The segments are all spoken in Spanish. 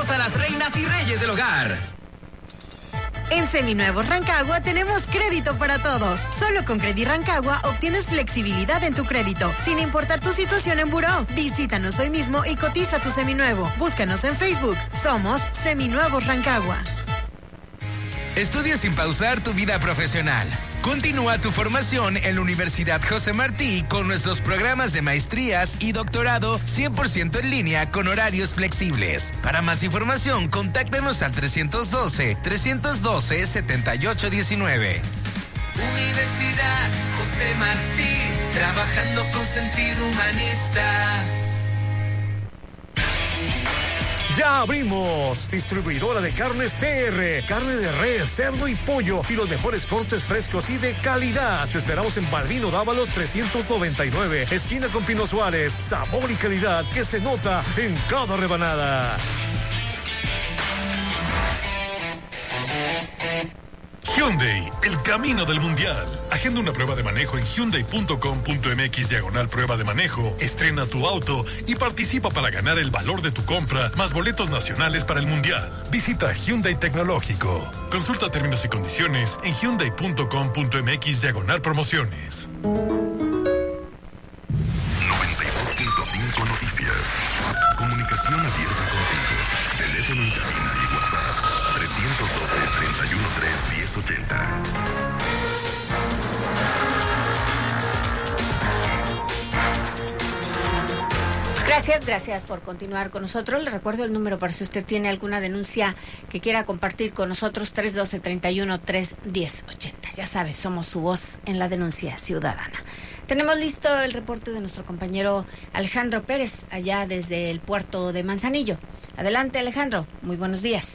Somos a las reinas y reyes del hogar. En Seminuevos Rancagua tenemos crédito para todos. Solo con Credi Rancagua obtienes flexibilidad en tu crédito, sin importar tu situación en buró. Visítanos hoy mismo y cotiza tu seminuevo. Búscanos en Facebook. Somos Seminuevos Rancagua. Estudia sin pausar tu vida profesional. Continúa tu formación en la Universidad José Martí con nuestros programas de maestrías y doctorado 100% en línea con horarios flexibles. Para más información, contáctanos al 312-7819. Universidad José Martí, trabajando con sentido humanista. ¡Ya abrimos! Distribuidora de carnes TR. Carne de res, cerdo y pollo. Y los mejores cortes frescos y de calidad. Te esperamos en Baldino Dávalos 399. Esquina con Pino Suárez. Sabor y calidad que se nota en cada rebanada. Hyundai, el camino del mundial. Agenda una prueba de manejo en hyundai.com.mx/prueba de manejo. Estrena tu auto y participa para ganar el valor de tu compra más boletos nacionales para el mundial. Visita Hyundai Tecnológico. Consulta términos y condiciones en hyundai.com.mx/promociones. 92.5 Noticias. Comunicación abierta contigo. Teléfono en cabina y WhatsApp 312-313-1080. Gracias por continuar con nosotros. Le recuerdo el número para si usted tiene alguna denuncia que quiera compartir con nosotros, 312-31-31080. Ya sabe, somos su voz en la denuncia ciudadana. Tenemos listo el reporte de nuestro compañero Alejandro Pérez, allá desde el puerto de Manzanillo. Adelante, Alejandro. Muy buenos días.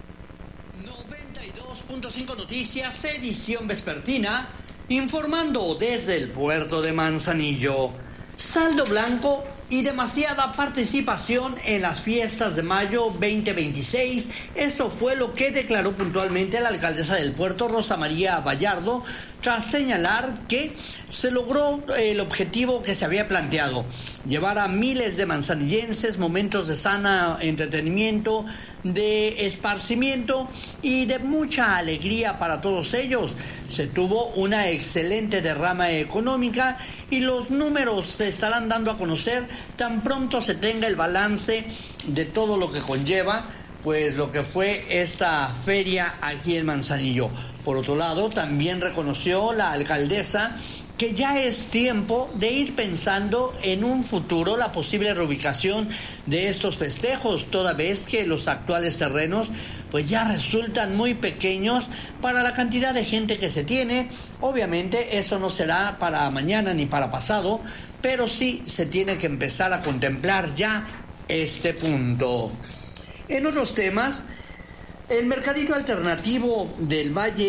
92.5 Noticias, edición vespertina, informando desde el puerto de Manzanillo. Saldo blanco y demasiada participación en las fiestas de mayo 2026. Eso fue lo que declaró puntualmente la alcaldesa del puerto, Rosa María Vallardo, tras señalar que se logró el objetivo que se había planteado: llevar a miles de manzanillenses momentos de sana entretenimiento, de esparcimiento y de mucha alegría para todos ellos. Se tuvo una excelente derrama económica y los números se estarán dando a conocer tan pronto se tenga el balance de todo lo que conlleva, pues lo que fue esta feria aquí en Manzanillo. Por otro lado, también reconoció la alcaldesa que ya es tiempo de ir pensando en un futuro la posible reubicación de estos festejos, toda vez que los actuales terrenos pues ya resultan muy pequeños para la cantidad de gente que se tiene. Obviamente eso no será para mañana ni para pasado, pero sí se tiene que empezar a contemplar ya este punto. En otros temas, el mercadito alternativo de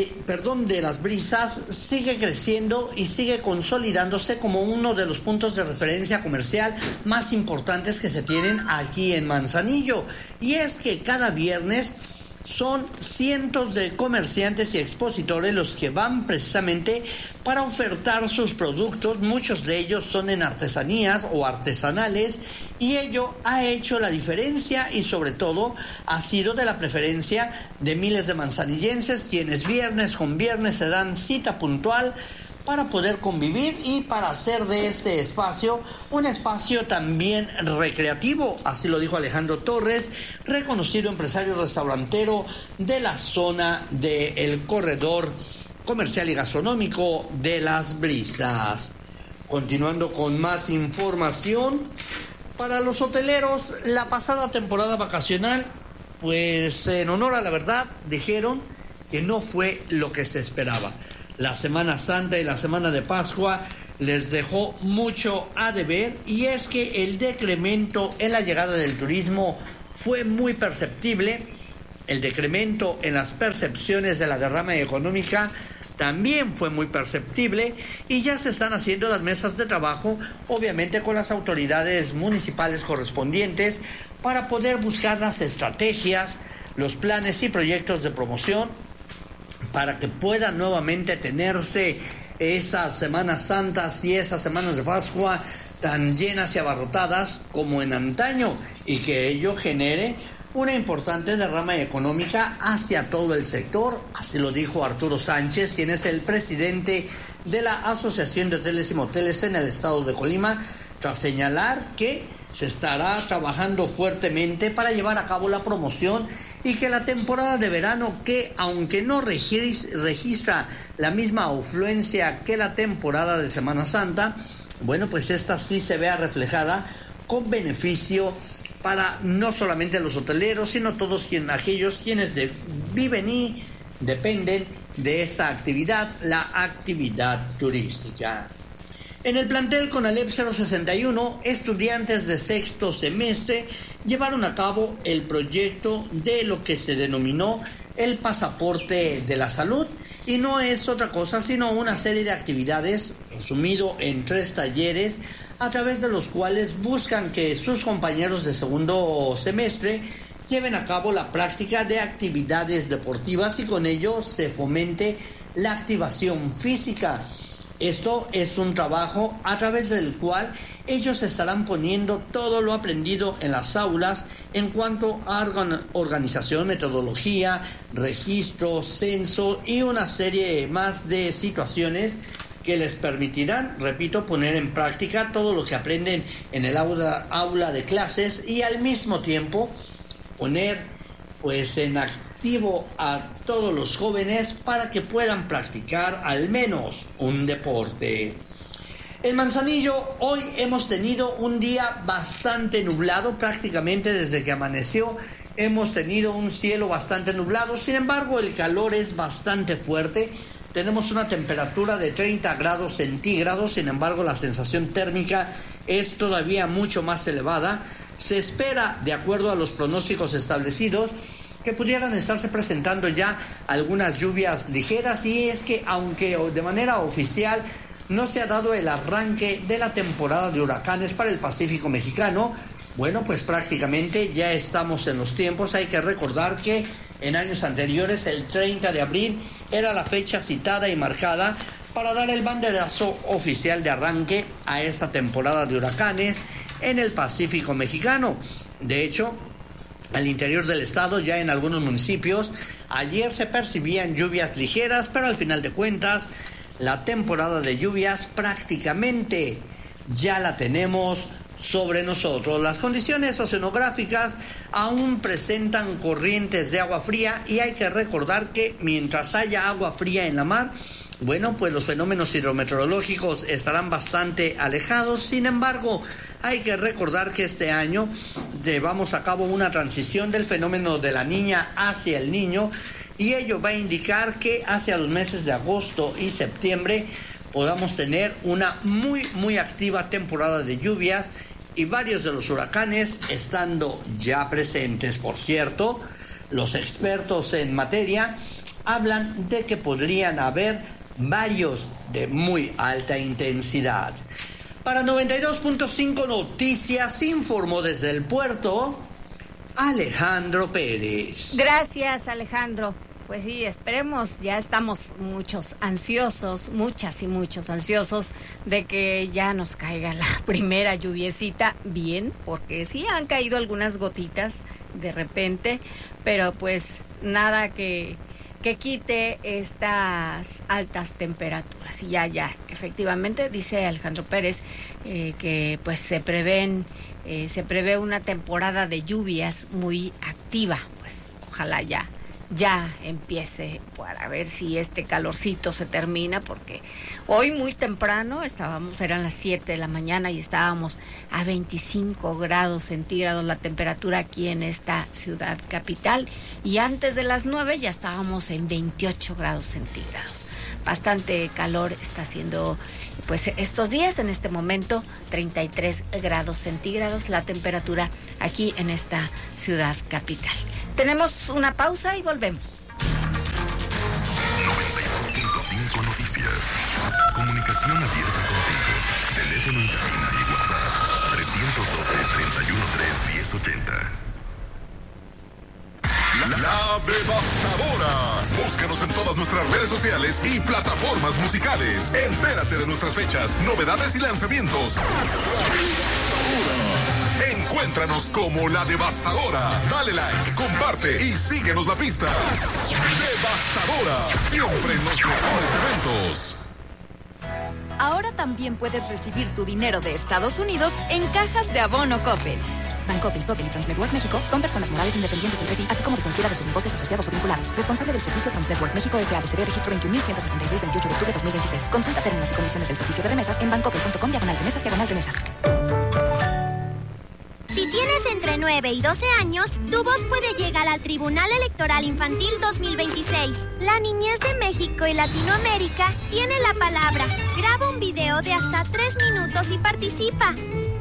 las Brisas sigue creciendo y sigue consolidándose como uno de los puntos de referencia comercial más importantes que se tienen aquí en Manzanillo. Y es que cada viernes son cientos de comerciantes y expositores los que van precisamente para ofertar sus productos. Muchos de ellos son en artesanías o artesanales, y ello ha hecho la diferencia y sobre todo ha sido de la preferencia de miles de manzanillenses, quienes viernes con viernes se dan cita puntual para poder convivir y para hacer de este espacio un espacio también recreativo. Así lo dijo Alejandro Torres, reconocido empresario restaurantero de la zona del corredor comercial y gastronómico de Las Brisas. Continuando con más información, para los hoteleros, la pasada temporada vacacional, pues en honor a la verdad, dijeron que no fue lo que se esperaba. La Semana Santa y la Semana de Pascua les dejó mucho a deber, y es que el decremento en la llegada del turismo fue muy perceptible. El decremento en las percepciones de la derrama económica también fue muy perceptible, y ya se están haciendo las mesas de trabajo, obviamente con las autoridades municipales correspondientes, para poder buscar las estrategias, los planes y proyectos de promoción para que puedan nuevamente tenerse esas Semanas Santas y esas Semanas de Pascua tan llenas y abarrotadas como en antaño, y que ello genere una importante derrama económica hacia todo el sector. Así lo dijo Arturo Sánchez, quien es el presidente de la Asociación de Hoteles y Moteles en el estado de Colima, tras señalar que se estará trabajando fuertemente para llevar a cabo la promoción y que la temporada de verano, que aunque no registra la misma afluencia que la temporada de Semana Santa, bueno, pues esta sí se vea reflejada con beneficio para no solamente los hoteleros, sino todos aquellos quienes viven y dependen de esta actividad, la actividad turística. En el plantel Conalep 061, estudiantes de sexto semestre llevaron a cabo el proyecto de lo que se denominó el pasaporte de la salud, y no es otra cosa sino una serie de actividades resumido en 3 talleres, a través de los cuales buscan que sus compañeros de segundo semestre lleven a cabo la práctica de actividades deportivas y con ello se fomente la activación física. Esto es un trabajo a través del cual ellos estarán poniendo todo lo aprendido en las aulas en cuanto a organización, metodología, registro, censo y una serie más de situaciones que les permitirán, repito, poner en práctica todo lo que aprenden en el aula de clases y al mismo tiempo poner pues en activo a todos los jóvenes para que puedan practicar al menos un deporte. En Manzanillo hoy hemos tenido un día bastante nublado, prácticamente desde que amaneció hemos tenido un cielo bastante nublado, sin embargo el calor es bastante fuerte. Tenemos una temperatura de 30 grados centígrados, sin embargo la sensación térmica es todavía mucho más elevada. Se espera, de acuerdo a los pronósticos establecidos, que pudieran estarse presentando ya algunas lluvias ligeras, y es que aunque de manera oficial no se ha dado el arranque de la temporada de huracanes para el Pacífico mexicano, bueno, pues prácticamente ya estamos en los tiempos. Hay que recordar que en años anteriores, el 30 de abril, era la fecha citada y marcada para dar el banderazo oficial de arranque a esta temporada de huracanes en el Pacífico mexicano. De hecho, al interior del estado, ya en algunos municipios, ayer se percibían lluvias ligeras, pero al final de cuentas, la temporada de lluvias prácticamente ya la tenemos sobre nosotros. Las condiciones oceanográficas aún presentan corrientes de agua fría, y hay que recordar que mientras haya agua fría en la mar, bueno, pues los fenómenos hidrometeorológicos estarán bastante alejados. Sin embargo, hay que recordar que este año llevamos a cabo una transición del fenómeno de la Niña hacia el Niño, y ello va a indicar que hacia los meses de agosto y septiembre podamos tener una muy activa temporada de lluvias, y varios de los huracanes estando ya presentes. Por cierto, los expertos en materia hablan de que podrían haber varios de muy alta intensidad. Para 92.5 Noticias informó desde el puerto Alejandro Pérez. Gracias, Alejandro. Pues sí, esperemos, ya estamos muchas y muchos ansiosos de que ya nos caiga la primera lluviecita bien, porque sí han caído algunas gotitas de repente, pero pues nada que quite estas altas temperaturas. Y ya, efectivamente, dice Alejandro Pérez que pues se prevé una temporada de lluvias muy activa. Pues ojalá ya empiece, para ver si este calorcito se termina, porque hoy muy temprano eran las 7 de la mañana y estábamos a 25 grados centígrados la temperatura aquí en esta ciudad capital, y antes de las 9 ya estábamos en 28 grados centígrados. Bastante calor está haciendo pues estos días. En este momento 33 grados centígrados la temperatura aquí en esta ciudad capital. Tenemos una pausa y volvemos. 92.5 Noticias. Comunicación abierta contigo. Teléfono en cabina y WhatsApp 312-313-1080. La Devastadora. Búscanos en todas nuestras redes sociales y plataformas musicales. Entérate de nuestras fechas, novedades y lanzamientos. En Encuéntranos como La Devastadora. Dale like, comparte y síguenos la pista. Devastadora, siempre en los mejores eventos. Ahora también puedes recibir tu dinero de Estados Unidos en cajas de abono Coppel. Bancoppel, Coppel y Transnetwork México son personas morales independientes entre sí, así como de cualquiera de sus negocios asociados o vinculados. Responsable del servicio Transnetwork México S.A.D.C.B. registro 21.166, 28 de octubre 2026. Consulta términos y condiciones del servicio de remesas en bancoppel.com/remesas/remesas. Si tienes entre 9 y 12 años, tu voz puede llegar al Tribunal Electoral Infantil 2026. La niñez de México y Latinoamérica tiene la palabra. Graba un video de hasta 3 minutos y participa.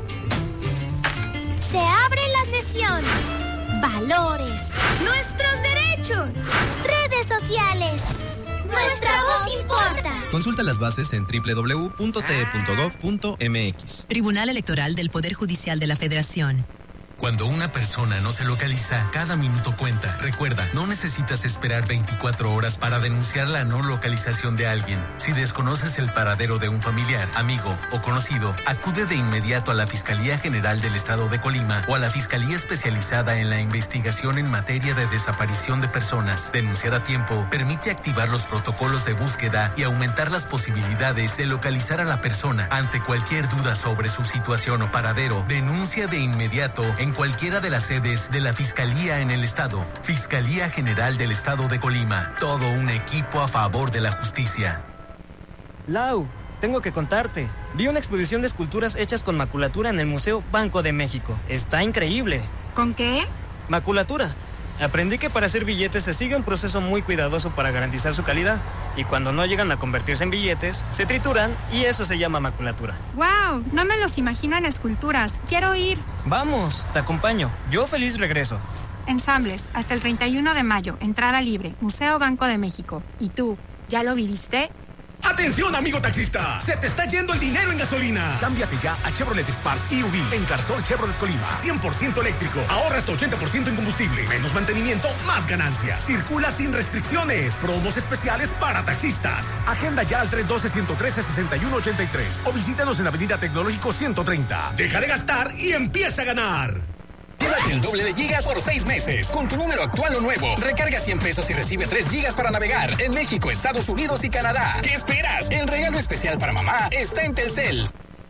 Se abre la sesión. Valores. Nuestros derechos. Redes sociales. Nuestra voz importa. Consulta las bases en www.te.gov.mx. Tribunal Electoral del Poder Judicial de la Federación. Cuando una persona no se localiza, cada minuto cuenta. Recuerda, no necesitas esperar 24 horas para denunciar la no localización de alguien. Si desconoces el paradero de un familiar, amigo o conocido, acude de inmediato a la Fiscalía General del Estado de Colima o a la Fiscalía Especializada en la Investigación en Materia de Desaparición de Personas. Denunciar a tiempo permite activar los protocolos de búsqueda y aumentar las posibilidades de localizar a la persona. Ante cualquier duda sobre su situación o paradero, denuncia de inmediato en cualquiera de las sedes de la Fiscalía en el Estado. Fiscalía General del Estado de Colima. Todo un equipo a favor de la justicia. Lau, tengo que contarte. Vi una exposición de esculturas hechas con maculatura en el Museo Banco de México. Está increíble. ¿Con qué? Maculatura. Aprendí que para hacer billetes se sigue un proceso muy cuidadoso para garantizar su calidad. Y cuando no llegan a convertirse en billetes, se trituran y eso se llama maculatura. ¡Wow! No me los imagino en esculturas. ¡Quiero ir! Vamos, te acompaño. Yo feliz regreso. Ensambles, hasta el 31 de mayo. Entrada libre. Museo Banco de México. ¿Y tú, ya lo viviste? ¡Atención, amigo taxista! ¡Se te está yendo el dinero en gasolina! Cámbiate ya a Chevrolet Spark EV en Carsol Chevrolet Colima. 100% eléctrico. Ahorra hasta 80% en combustible. Menos mantenimiento, más ganancias. Circula sin restricciones. Promos especiales para taxistas. Agenda ya al 312-113-6183 o visítanos en Avenida Tecnológico 130. Deja de gastar y empieza a ganar. Llévate el doble de gigas por 6 meses con tu número actual o nuevo. Recarga 100 pesos y recibe 3 gigas para navegar en México, Estados Unidos y Canadá. ¿Qué esperas? El regalo especial para mamá está en Telcel.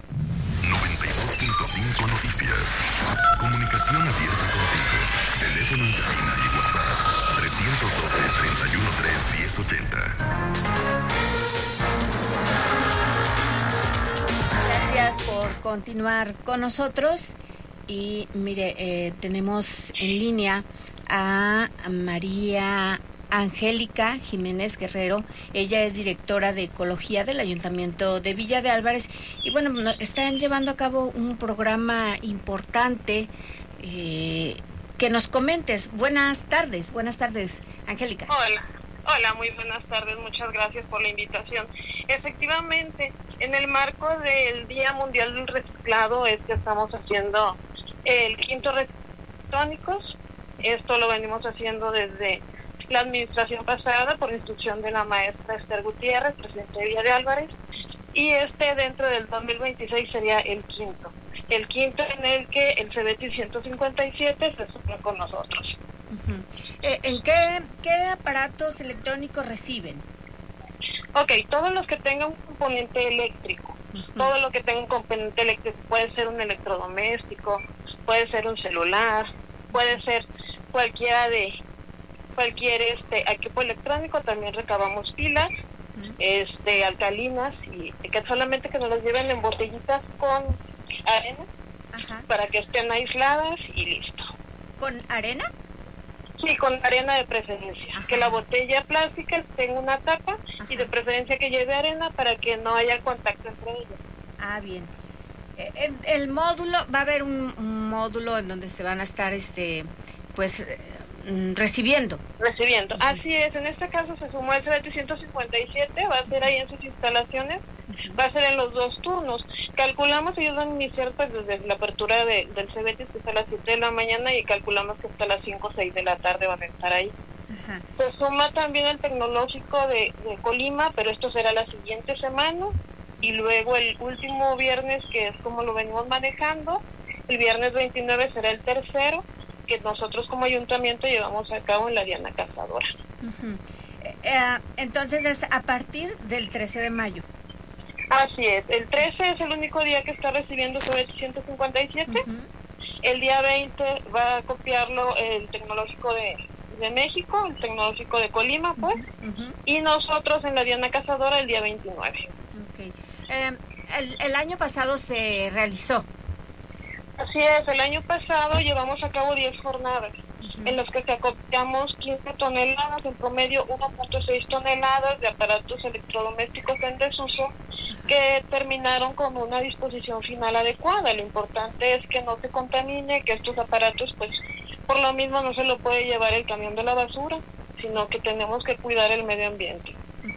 92.5 Noticias. Comunicación abierta contigo. Teléfono en cabina y WhatsApp. 312-31-3-1080. Gracias por continuar con nosotros. Y mire, tenemos en línea a María Angélica Jiménez Guerrero. Ella es directora de Ecología del Ayuntamiento de Villa de Álvarez. Y bueno, están llevando a cabo un programa importante. Que nos comentes. Buenas tardes, Angélica. Hola, muy buenas tardes. Muchas gracias por la invitación. Efectivamente, en el marco del Día Mundial del Reciclado es que estamos haciendo el quinto electrónicos. Esto lo venimos haciendo desde la administración pasada por instrucción de la maestra Esther Gutiérrez, presidente de Villa de Álvarez, y dentro del 2026 sería el quinto en el que el CBT 157 se suma con nosotros. Uh-huh. ¿En qué aparatos electrónicos reciben? Ok, todos los que tengan un componente eléctrico, todo lo que tenga un componente eléctrico, puede ser un electrodoméstico, puede ser un celular, puede ser cualquier equipo electrónico. También recabamos pilas, alcalinas, y que solamente que nos las lleven en botellitas con arena. Ajá. Para que estén aisladas y listo. ¿Con arena? Sí, con arena de preferencia. Ajá. Que la botella plástica tenga una tapa. Ajá. Y de preferencia que lleve arena para que no haya contacto entre ellas. Ah, bien. El módulo, va a haber un módulo en donde se van a estar recibiendo. Uh-huh. Así es, en este caso se sumó el CBT 157, va a ser ahí en sus instalaciones, uh-huh. Va a ser en los 2 turnos. Calculamos, ellos van a iniciar pues desde la apertura del CBT, que está a las 7 de la mañana, y calculamos que hasta las 5 o 6 de la tarde van a estar ahí. Uh-huh. Se suma también el tecnológico de Colima, pero esto será la siguiente semana, y luego el último viernes, que es como lo venimos manejando, El viernes 29 será el tercero que nosotros como ayuntamiento llevamos a cabo en la Diana Cazadora. Entonces es a partir del 13 de mayo. Así es, el 13 es el único día que está recibiendo sobre 157. El día 20 va a copiarlo el Tecnológico de México, el Tecnológico de Colima, pues, y nosotros en la Diana Cazadora el día 29. Okay. El año pasado se realizó. Así es, el año pasado llevamos a cabo 10 jornadas, en las que se acopiamos 15 toneladas, en promedio 1.6 toneladas de aparatos electrodomésticos en desuso, que terminaron con una disposición final adecuada. Lo importante es que no se contamine, que estos aparatos, pues, por lo mismo no se lo puede llevar el camión de la basura, sino que tenemos que cuidar el medio ambiente.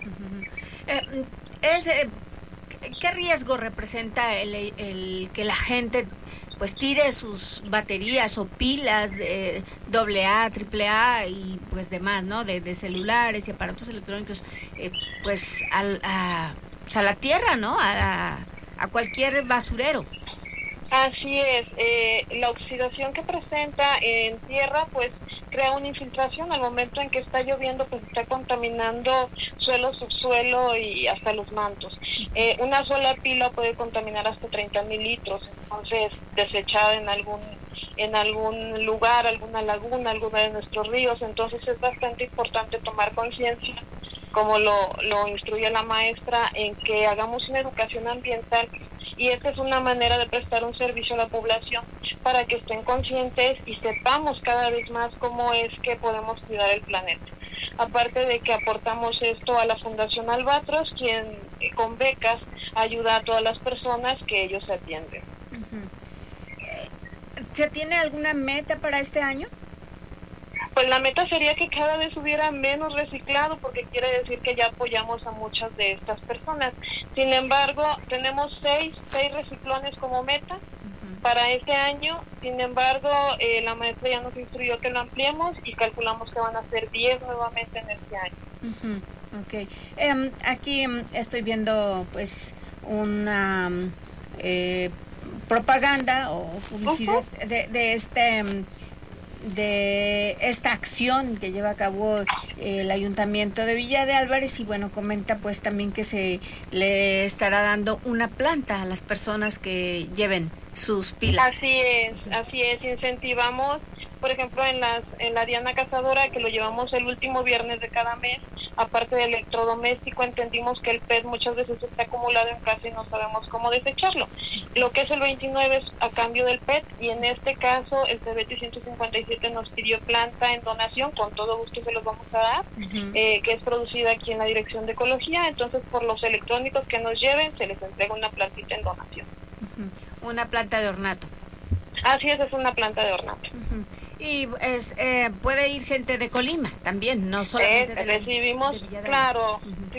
¿Qué riesgo representa el que la gente pues tire sus baterías o pilas de AA, AAA y pues demás, ¿no? De celulares y aparatos electrónicos, pues a la tierra, ¿no? A cualquier basurero. Así es, la oxidación que presenta en tierra pues crea una infiltración. Al momento en que está lloviendo pues está contaminando suelo, subsuelo y hasta los mantos. Una sola pila puede contaminar hasta 30,000 litros, entonces desechada en algún lugar, alguna laguna, alguno de nuestros ríos. Entonces es bastante importante tomar conciencia, como lo instruye la maestra, en que hagamos una educación ambiental, y esta es una manera de prestar un servicio a la población para que estén conscientes y sepamos cada vez más cómo es que podemos cuidar el planeta. Aparte de que aportamos esto a la Fundación Albatros, quien con becas ayuda a todas las personas que ellos atienden. ¿Se tiene alguna meta para este año? Pues la meta sería que cada vez hubiera menos reciclado, porque quiere decir que ya apoyamos a muchas de estas personas. Sin embargo, tenemos seis reciclones como meta para este año. Sin embargo, la maestra ya nos instruyó que lo ampliemos y calculamos que van a ser 10 nuevamente en este año. Okay. Aquí estoy viendo pues una propaganda o publicidad de esta acción que lleva a cabo el Ayuntamiento de Villa de Álvarez, y bueno, comenta pues también que se le estará dando una planta a las personas que lleven sus pilas. Así es, incentivamos, por ejemplo, en la Diana Cazadora, que lo llevamos el último viernes de cada mes. Aparte del electrodoméstico, entendimos que el PET muchas veces está acumulado en casa y no sabemos cómo desecharlo. Lo que es el 29 es a cambio del PET, y en este caso el CBT 157 nos pidió planta en donación. Con todo gusto se los vamos a dar, que es producida aquí en la Dirección de Ecología. Entonces, por los electrónicos que nos lleven, se les entrega una plantita en donación. Una planta de ornato. Así es una planta de ornato. Y puede ir gente de Colima también, no solamente recibimos, claro.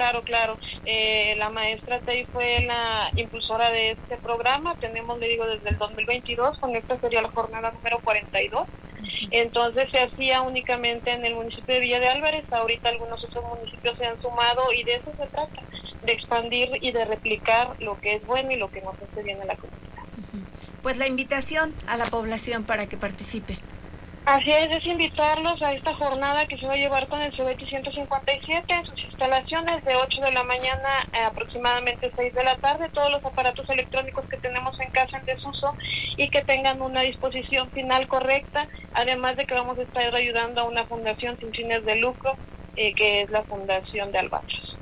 La maestra Tei fue la impulsora de este programa. Tenemos, le digo, desde el 2022, con esta sería la jornada número 42. Entonces se hacía únicamente en el municipio de Villa de Álvarez. Ahorita algunos otros municipios se han sumado, y de eso se trata, de expandir y de replicar lo que es bueno y lo que nos hace bien a la comunidad. Pues la invitación a la población para que participe. Así es invitarlos a esta jornada que se va a llevar con el CBT 157 en sus instalaciones, de 8 de la mañana a aproximadamente 6 de la tarde. Todos los aparatos electrónicos que tenemos en casa en desuso y que tengan una disposición final correcta, además de que vamos a estar ayudando a una fundación sin fines de lucro, que es la Fundación de Albatros.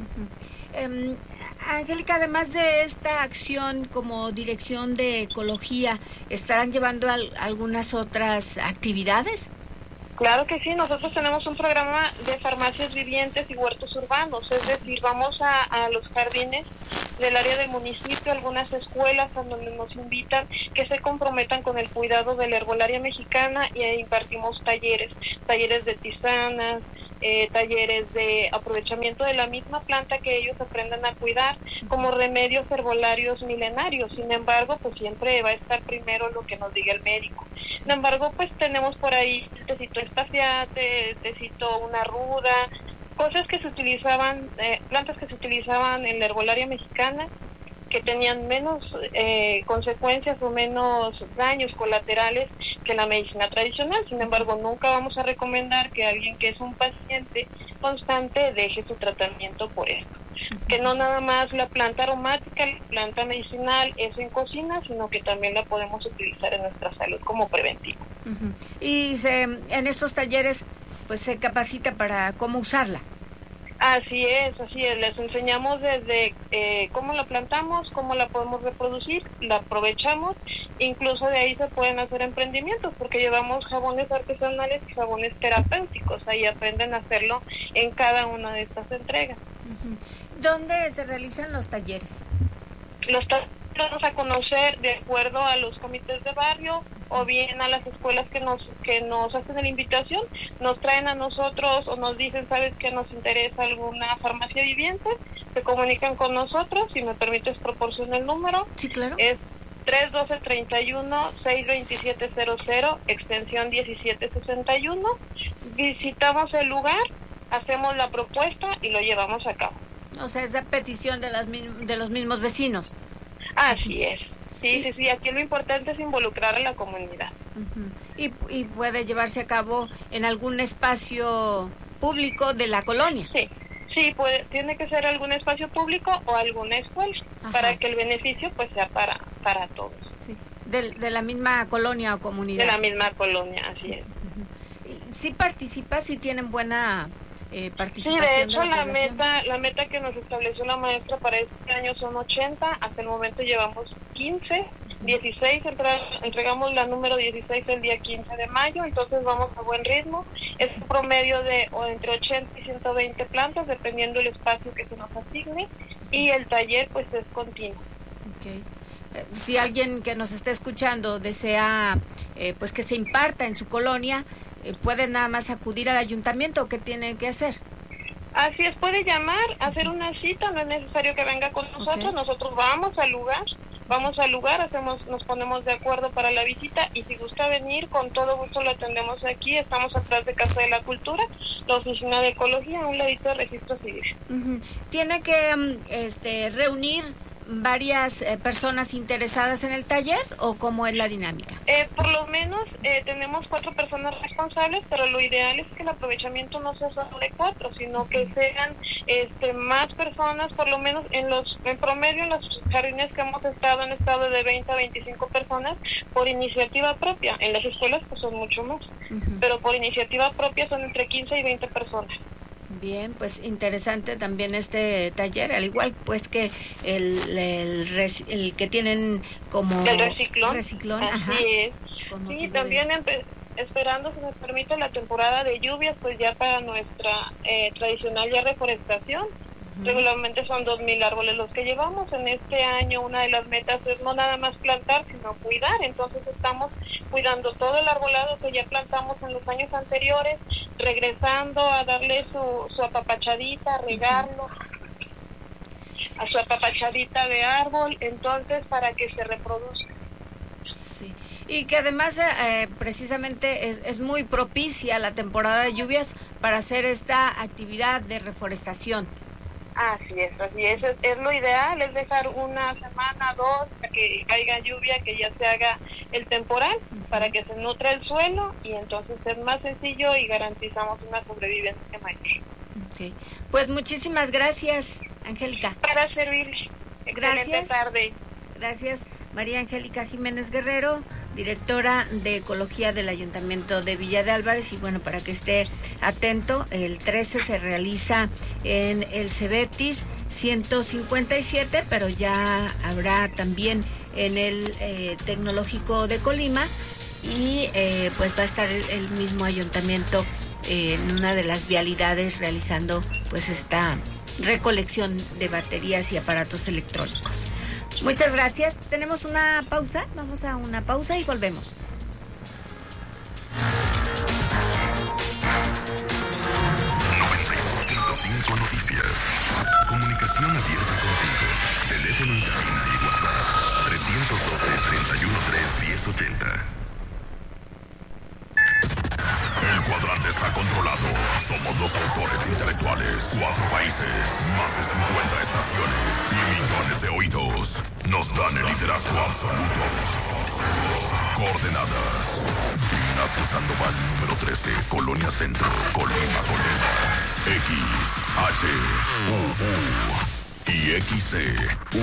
Angélica, además de esta acción como Dirección de Ecología, ¿estarán llevando algunas otras actividades? Claro que sí, nosotros tenemos un programa de farmacias vivientes y huertos urbanos, es decir, vamos a los jardines del área del municipio, algunas escuelas a donde nos invitan que se comprometan con el cuidado de la herbolaria mexicana, y impartimos talleres de tisanas, talleres de aprovechamiento de la misma planta que ellos aprendan a cuidar como remedios herbolarios milenarios. Sin embargo, pues siempre va a estar primero lo que nos diga el médico. Sin embargo, pues tenemos por ahí tecito estafiate, tecito una ruda, cosas que se utilizaban, plantas que se utilizaban en la herbolaria mexicana, que tenían menos consecuencias o menos daños colaterales que la medicina tradicional. Sin embargo, nunca vamos a recomendar que alguien que es un paciente constante deje su tratamiento por esto. Que no nada más la planta aromática, la planta medicinal es en cocina, sino que también la podemos utilizar en nuestra salud como preventivo. Y en estos talleres pues se capacita para cómo usarla. Así es, les enseñamos desde cómo la plantamos, cómo la podemos reproducir, la aprovechamos, incluso de ahí se pueden hacer emprendimientos, porque llevamos jabones artesanales y jabones terapéuticos, ahí aprenden a hacerlo en cada una de estas entregas. ¿Dónde se realizan los talleres? Los talleres vamos a conocer de acuerdo a los comités de barrio o bien a las escuelas que nos hacen la invitación, nos traen a nosotros o nos dicen, ¿sabes qué? Nos interesa alguna farmacia viviente, se comunican con nosotros, si me permites proporcionar el número. Sí, claro. Es 312-31-62700, extensión 1761. Visitamos el lugar, hacemos la propuesta y lo llevamos a cabo. O sea, es la petición de los mismos vecinos. Así es. Sí, aquí lo importante es involucrar a la comunidad. Y puede llevarse a cabo en algún espacio público de la colonia. Sí, tiene que ser algún espacio público o alguna escuela. Ajá. Para que el beneficio pues sea para todos. Sí. De la misma colonia o comunidad. De la misma colonia, así es. ¿Sí participa, sí tienen buena participación? Sí, de hecho la meta que nos estableció la maestra para este año son 80, hasta el momento llevamos 15, 16, entregamos la número 16 el día 15 de mayo, entonces vamos a buen ritmo. Es un promedio de entre 80 y 120 plantas, dependiendo del espacio que se nos asigne, y el taller pues es continuo. Okay. Si alguien que nos está escuchando desea pues que se imparta en su colonia, ¿puede nada más acudir al ayuntamiento? ¿Qué tiene que hacer? Así es, puede llamar, hacer una cita, no es necesario que venga con nosotros. Okay. Nosotros vamos al lugar, nos ponemos de acuerdo para la visita, y si gusta venir, con todo gusto lo atendemos aquí. Estamos atrás de Casa de la Cultura, la oficina de ecología, a un ladito de registro civil. ¿Tiene que reunir varias personas interesadas en el taller, o cómo es la dinámica? Por lo menos tenemos 4 personas responsables, pero lo ideal es que el aprovechamiento no sea solo de 4, sino que sean más personas. Por lo menos en promedio en los jardines que hemos estado, han estado de 20 a 25 personas por iniciativa propia. En las escuelas pues son mucho más, pero por iniciativa propia son entre 15 y 20 personas. Bien, pues interesante también este taller, al igual pues que el que tienen como... El reciclón. Así ajá. Es. Sí, también esperando, si nos permite, la temporada de lluvias, pues ya para nuestra tradicional ya reforestación. Regularmente son 2,000 árboles los que llevamos. En este año una de las metas es no nada más plantar, sino cuidar. Entonces estamos cuidando todo el arbolado que ya plantamos en los años anteriores, regresando a darle su apapachadita, a regarlo, a su apapachadita de árbol, entonces para que se reproduzca. Sí, y que además precisamente es muy propicia la temporada de lluvias para hacer esta actividad de reforestación. Así es, es lo ideal, es dejar una semana, 2, para que caiga lluvia, que ya se haga el temporal, para que se nutra el suelo, y entonces es más sencillo y garantizamos una sobrevivencia mayor. Okay. Pues muchísimas gracias, Angélica. Para servirle. Excelente tarde. Gracias, María Angélica Jiménez Guerrero, directora de Ecología del Ayuntamiento de Villa de Álvarez. Y bueno, para que esté atento, el 13 se realiza en el Cebetis 157, pero ya habrá también en el Tecnológico de Colima, y pues va a estar el mismo ayuntamiento en una de las vialidades realizando pues esta recolección de baterías y aparatos electrónicos. Muchas gracias. Tenemos una pausa. Vamos a una pausa y volvemos. Noticias. Comunicación abierta contigo. Teléfono en cabina y WhatsApp 312-313-1080. El cuadrante está controlado. Somos todos los autores intelectuales, 4 países, más de 50 estaciones y millones de oídos nos dan el liderazgo absoluto. Coordenadas: Ignacio Sandoval, número 13, Colonia Centro, Colima. X, H, U, y XC,